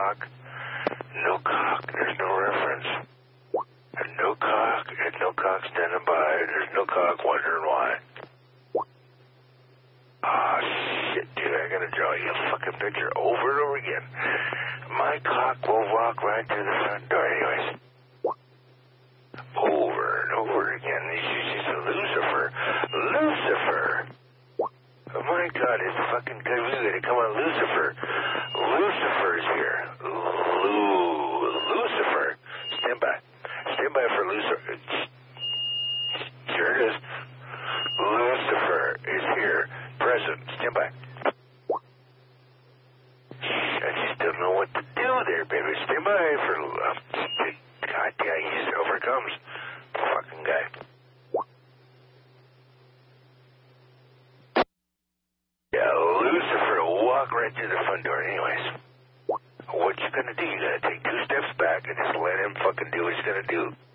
cock. No cock. There's no reference. And no cock. And no cock standing by. There's no cock wondering why. Oh, shit, dude. I gotta draw you a fucking picture over and over again. My cock will walk right to the front door anyways. Over and over again. She's a Lucifer. Lucifer! Oh my God, it's fucking good. We gotta come on, Lucifer. Lucifer's here. Lucifer. Stand by. Stand by for Lucifer. Sure it is. Lucifer is here. Present. Stand by. I just don't know what to do there, baby. Stand by for... God damn, he just overcomes. Fucking guy. Yeah, Lucifer will walk right through the front door anyways. What you gonna do? You gotta take 2 steps back and just let him fucking do what he's gonna do.